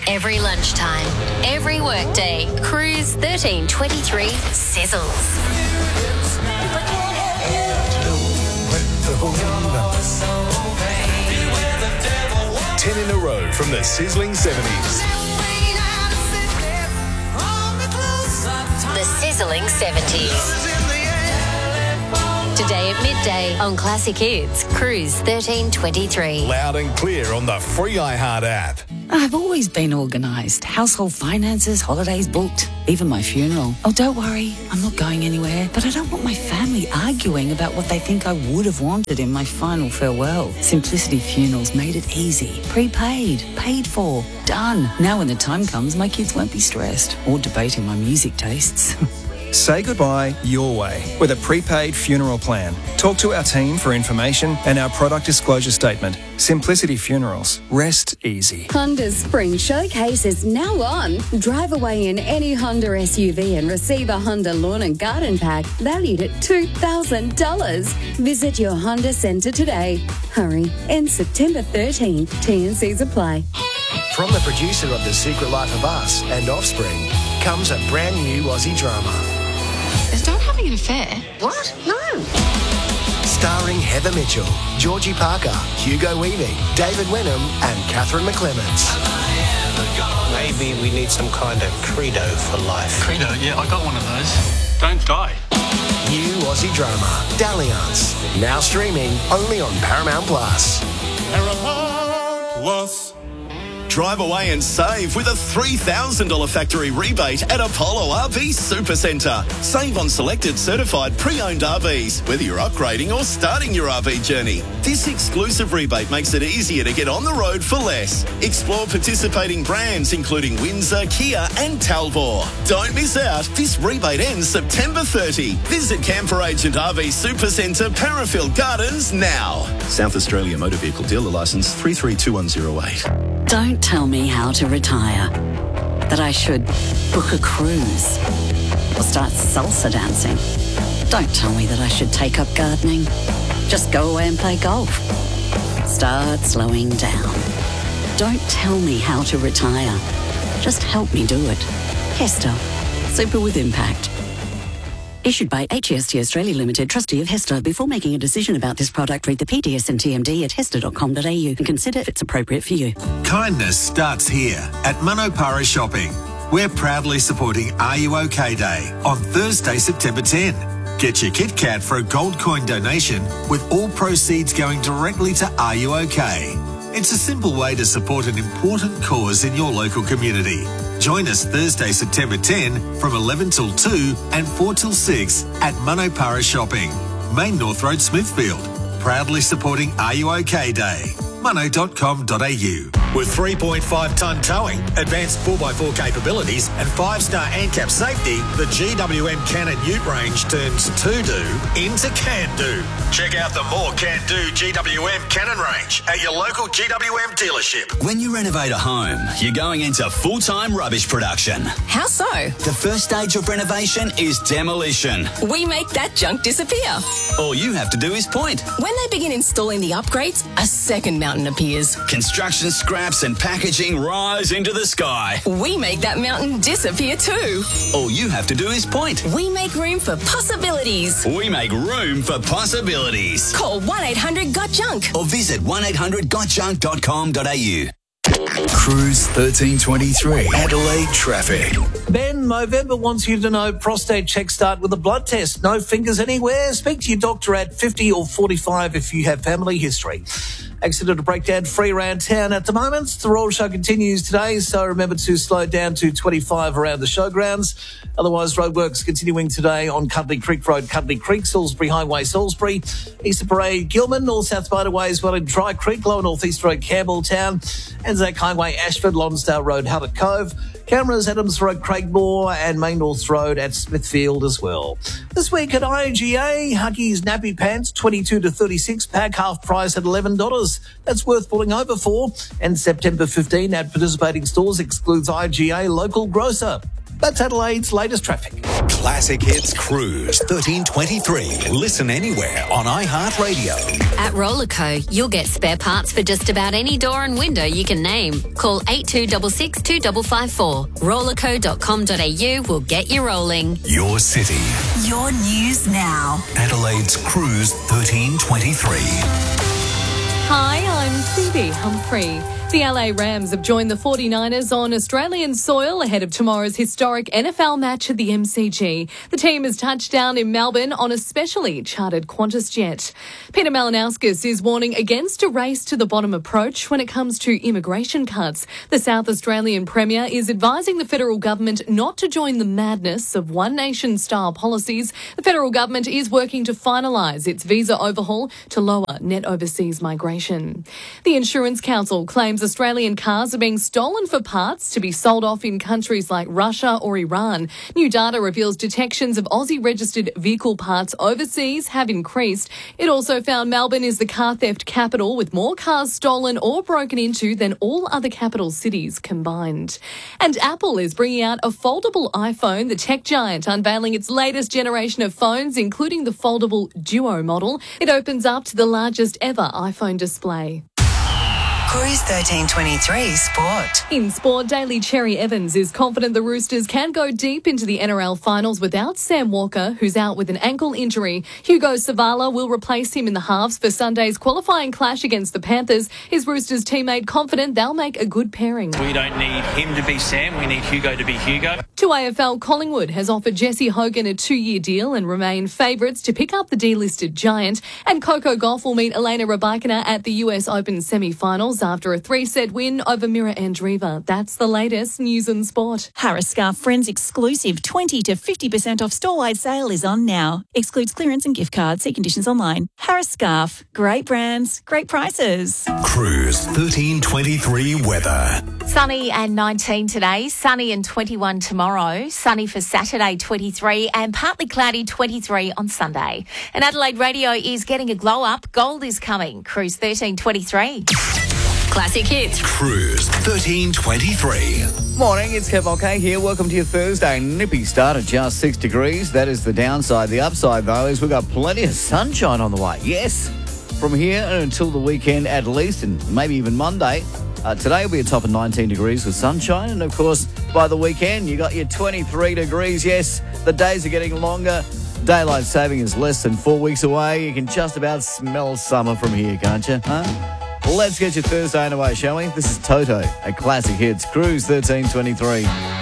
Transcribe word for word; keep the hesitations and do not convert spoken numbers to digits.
Every lunchtime, every workday, Cruise thirteen twenty-three sizzles. Ten in a row from the sizzling seventies. The sizzling seventies. Today at midday on Classic Hits, Cruise thirteen twenty-three. Loud and clear on the free iHeart app. I've always been organised. Household finances, holidays booked, even my funeral. Oh, don't worry, I'm not going anywhere. But I don't want my family arguing about what they think I would have wanted in my final farewell. Simplicity Funerals made it easy. Prepaid, paid for, done. Now when the time comes, my kids won't be stressed or debating my music tastes. Say goodbye your way with a prepaid funeral plan. Talk to our team for information and our product disclosure statement. Simplicity Funerals. Rest easy. Honda's Spring Showcase is now on. Drive away in any Honda S U V and receive a Honda Lawn and Garden Pack valued at two thousand dollars. Visit your Honda Centre today. Hurry. Ends September thirteenth. T and Cs apply. From the producer of The Secret Life of Us and Offspring comes a brand new Aussie drama. Is Dad having an affair? What? No. Starring Heather Mitchell, Georgie Parker, Hugo Weaving, David Wenham and Catherine McClements. Maybe we need some kind of credo for life. Credo? Yeah, I got one of those. Don't die. New Aussie drama, Dalliance. Now streaming only on Paramount Plus. Paramount Plus. Drive away and save with a three thousand dollars factory rebate at Apollo R V Supercentre. Save on selected certified pre-owned R Vs, whether you're upgrading or starting your R V journey. This exclusive rebate makes it easier to get on the road for less. Explore participating brands including Windsor, Kia and Talbot. Don't miss out. This rebate ends September thirtieth. Visit Camper Agent R V Supercentre, Parafield Gardens now. South Australia Motor Vehicle Dealer Licence three three two one zero eight. Don't tell me how to retire. That I should book a cruise or start salsa dancing. Don't tell me that I should take up gardening. Just go away and play golf. Start slowing down. Don't tell me how to retire. Just help me do it. Hester. Super with impact. Issued by H E S T Australia Limited, trustee of Hester. Before making a decision about this product, read the P D S and T M D at hester dot com dot a u and consider if it's appropriate for you. Kindness starts here at Manopara Shopping. We're proudly supporting Are You OK Day on Thursday, September tenth. Get your Kit Kat for a gold coin donation with all proceeds going directly to Are You OK? It's a simple way to support an important cause in your local community. Join us Thursday, September tenth from eleven till two and four till six at Manopara Shopping, Main North Road, Smithfield. Proudly supporting Are You OK Day. mono dot com dot a u. With three point five tonne towing, advanced four by four capabilities and five star ANCAP safety, the G W M Cannon Ute range turns to-do into can-do. Check out the more can-do G W M Cannon range at your local G W M dealership. When you renovate a home, you're going into full-time rubbish production. How so? The first stage of renovation is demolition. We make that junk disappear. All you have to do is point. When they begin installing the upgrades, a second mountain appears. Construction scraps and packaging rise into the sky. We make that mountain disappear too. All you have to do is point. We make room for possibilities. We make room for possibilities. Call one eight hundred got junk or visit one eight hundred got junk dot com dot a u. Cruise thirteen twenty-three. Adelaide traffic. Ben, Movember wants you to know prostate checks start with a blood test. No fingers anywhere. Speak to your doctor at fifty or forty-five if you have family history. Accident to breakdown free around town at the moment. The Royal Show continues today, so remember to slow down to twenty-five around the showgrounds. Otherwise, roadworks continuing today on Cuddly Creek Road, Cuddly Creek, Salisbury Highway, Salisbury, Easter Parade, Gilman, North South Spiderway as well in Dry Creek, Lower North East Road, Campbelltown, Anzac Highway, Ashford, Lonsdale Road, Hubbard Cove. Cameras, Adams Road, Craigmore and Main North Road at Smithfield as well. This week at I G A, Huggies nappy pants, twenty-two to thirty-six pack, half price at eleven dollars. That's worth pulling over for. And September fifteenth at participating stores excludes I G A local grocer. That's Adelaide's latest traffic. Classic Hits Cruise thirteen twenty-three. Listen anywhere on iHeartRadio. At Rollerco, you'll get spare parts for just about any door and window you can name. Call eight two six six, two five five four. rollerco dot com dot a u will get you rolling. Your city. Your news now. Adelaide's Cruise thirteen twenty-three. Hi, I'm Phoebe Humphrey. The L A Rams have joined the forty-niners on Australian soil ahead of tomorrow's historic N F L match at the M C G. The team has touched down in Melbourne on a specially chartered Qantas jet. Peter Malinauskas is warning against a race to the bottom approach when it comes to immigration cuts. The South Australian Premier is advising the federal government not to join the madness of one nation style policies. The federal government is working to finalise its visa overhaul to lower net overseas migration. The Insurance Council claims Australian cars are being stolen for parts to be sold off in countries like Russia or Iran. New data reveals detections of Aussie-registered vehicle parts overseas have increased. It also found Melbourne is the car theft capital, with more cars stolen or broken into than all other capital cities combined. And Apple is bringing out a foldable iPhone, the tech giant unveiling its latest generation of phones, including the foldable Duo model. It opens up to the largest ever iPhone display. Cruise thirteen twenty-three Sport. In sport, Daly Cherry Evans is confident the Roosters can go deep into the N R L finals without Sam Walker, who's out with an ankle injury. Hugo Savala will replace him in the halves for Sunday's qualifying clash against the Panthers. His Roosters teammate confident they'll make a good pairing. We don't need him to be Sam, we need Hugo to be Hugo. To A F L, Collingwood has offered Jesse Hogan a two-year deal and remain favourites to pick up the delisted giant. And Coco Gauff will meet Elena Rybakina at the U S Open semi-finals after a three-set win over Mira Andreeva. That's the latest news and sport. Harris Scarf Friends exclusive twenty to fifty percent off store-wide sale is on now. Excludes clearance and gift cards. See conditions online. Harris Scarf. Great brands, great prices. Cruise thirteen twenty-three weather. Sunny and nineteen today, sunny and twenty-one tomorrow, sunny for Saturday twenty-three and partly cloudy twenty-three on Sunday. And Adelaide Radio is getting a glow up. Gold is coming. Cruise thirteen twenty-three. Classic Hits. Cruise thirteen twenty-three. Morning, it's Kev Okay here. Welcome to your Thursday. Nippy start at just six degrees. That is the downside. The upside, though, is we've got plenty of sunshine on the way. Yes, from here until the weekend at least, and maybe even Monday. Uh, today will be a top of nineteen degrees with sunshine. And, of course, by the weekend, you got your twenty-three degrees. Yes, the days are getting longer. Daylight saving is less than four weeks away. You can just about smell summer from here, can't you? Huh? Let's get your Thursday underway, shall we? This is Toto at Classic Hits. Cruise thirteen twenty-three.